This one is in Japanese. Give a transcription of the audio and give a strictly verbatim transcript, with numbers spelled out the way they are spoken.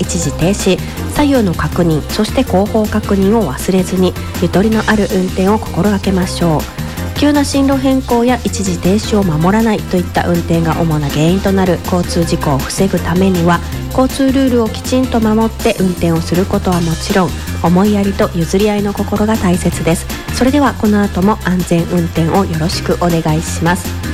一時停止、左右の確認、そして後方確認を忘れずに、ゆとりのある運転を心がけましょう。急な進路変更や一時停止を守らないといった運転が主な原因となる交通事故を防ぐためには、交通ルールをきちんと守って運転をすることはもちろん、思いやりと譲り合いの心が大切です。それではこの後も安全運転をよろしくお願いします。